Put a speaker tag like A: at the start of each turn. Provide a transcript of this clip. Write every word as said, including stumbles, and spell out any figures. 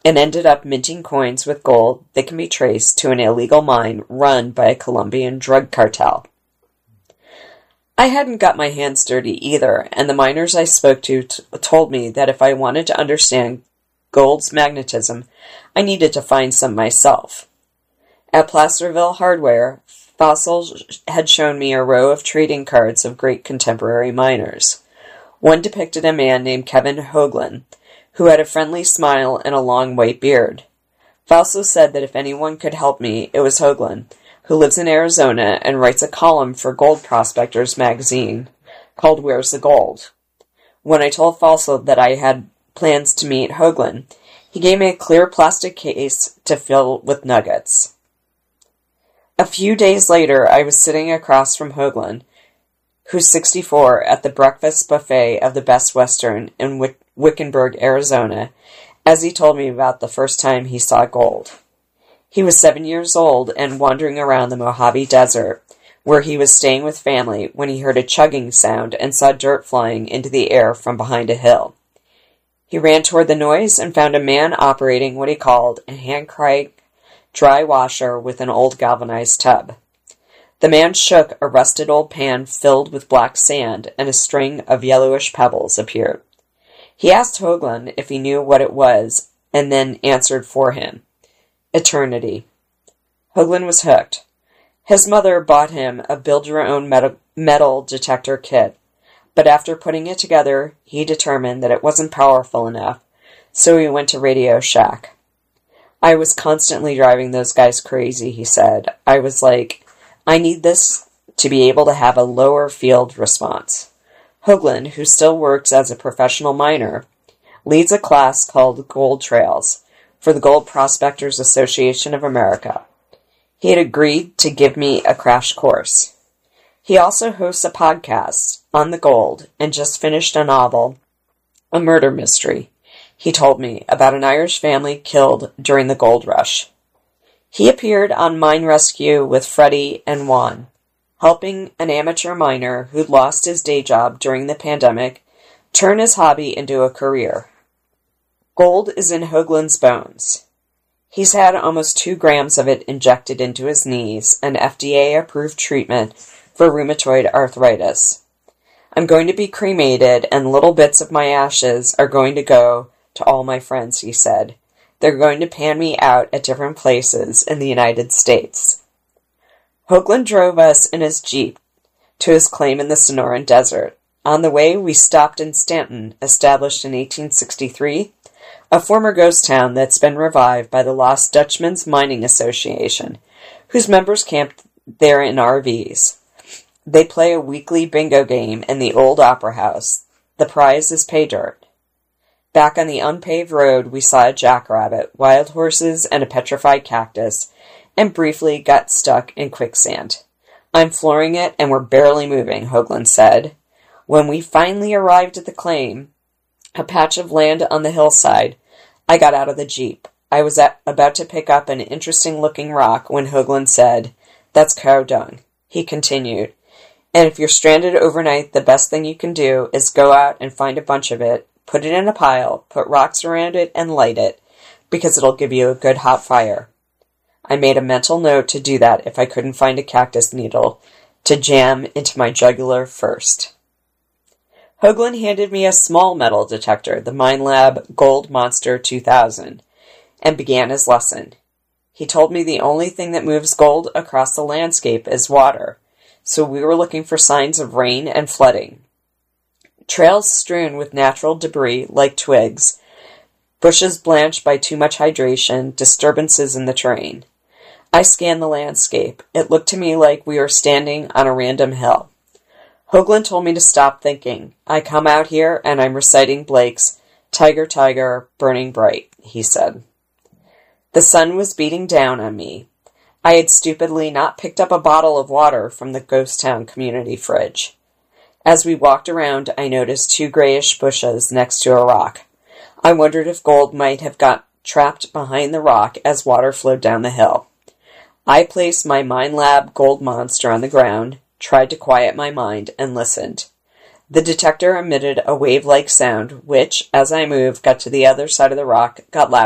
A: and ended up minting coins with gold that can be traced to an illegal mine run by a Colombian drug cartel. I hadn't got my hands dirty either, and the miners I spoke to t- told me that if I wanted to understand gold's magnetism, I needed to find some myself. At Placerville Hardware, Fossil had shown me a row of trading cards of great contemporary miners. One depicted a man named Kevin Hoagland, who had a friendly smile and a long white beard. Fossil said that if anyone could help me, it was Hoagland, who lives in Arizona and writes a column for Gold Prospectors magazine called Where's the Gold? When I told Fossil that I had plans to meet Hoagland, he gave me a clear plastic case to fill with nuggets. A few days later, I was sitting across from Hoagland, who's sixty-four, at the breakfast buffet of the Best Western in Wick- Wickenburg, Arizona, as he told me about the first time he saw gold. He was seven years old and wandering around the Mojave Desert, where he was staying with family, when he heard a chugging sound and saw dirt flying into the air from behind a hill. He ran toward the noise and found a man operating what he called a hand-crank dry washer with an old galvanized tub. The man shook a rusted old pan filled with black sand, and a string of yellowish pebbles appeared. He asked Hoagland if he knew what it was, and then answered for him. Eternity. Hoagland was hooked. His mother bought him a build-your-own metal, metal detector kit, but after putting it together, he determined that it wasn't powerful enough, so he went to Radio Shack. I was constantly driving those guys crazy, he said. I was like, I need this to be able to have a lower field response. Hoagland, who still works as a professional miner, leads a class called Gold Trails for the Gold Prospectors Association of America. He had agreed to give me a crash course. He also hosts a podcast on the gold and just finished a novel, a murder mystery, he told me, about an Irish family killed during the gold rush. He appeared on Mine Rescue with Freddie and Juan, helping an amateur miner who'd lost his day job during the pandemic turn his hobby into a career. Gold is in Hoagland's bones. He's had almost two grams of it injected into his knees, an F D A-approved treatment for rheumatoid arthritis. I'm going to be cremated, and little bits of my ashes are going to go to all my friends, he said. They're going to pan me out at different places in the United States. Hoagland drove us in his Jeep to his claim in the Sonoran Desert. On the way, we stopped in Stanton, established in eighteen sixty-three, a former ghost town that's been revived by the Lost Dutchman's Mining Association, whose members camped there in R Vs. They play a weekly bingo game in the old opera house. The prize is pay dirt. Back on the unpaved road, we saw a jackrabbit, wild horses, and a petrified cactus, and briefly got stuck in quicksand. I'm flooring it, and we're barely moving, Hoagland said. When we finally arrived at the claim, a patch of land on the hillside, I got out of the Jeep. I was at, about to pick up an interesting-looking rock when Hoagland said, "That's cow dung." He continued, "And if you're stranded overnight, the best thing you can do is go out and find a bunch of it, put it in a pile, put rocks around it, and light it, because it'll give you a good hot fire." I made a mental note to do that if I couldn't find a cactus needle to jam into my jugular first. Hoagland handed me a small metal detector, the Minelab Gold Monster two thousand, and began his lesson. He told me the only thing that moves gold across the landscape is water, so we were looking for signs of rain and flooding. Trails strewn with natural debris like twigs, bushes blanched by too much hydration, disturbances in the terrain. I scanned the landscape. It looked to me like we were standing on a random hill. Hoagland told me to stop thinking. I come out here and I'm reciting Blake's "Tiger, Tiger, Burning Bright," he said. The sun was beating down on me. I had stupidly not picked up a bottle of water from the ghost town community fridge. As we walked around, I noticed two grayish bushes next to a rock. I wondered if gold might have got trapped behind the rock as water flowed down the hill. I placed my Minelab Gold Monster on the ground, tried to quiet my mind, and listened. The detector emitted a wave-like sound, which, as I moved, got to the other side of the rock, got louder.